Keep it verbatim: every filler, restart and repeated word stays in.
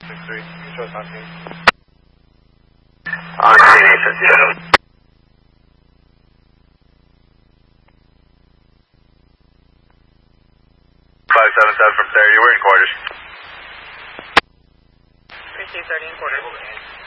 six three, control on scene. On scene, eight fifty-seven. five seven seven from thirty, we're in quarters. three C thirty in quarters.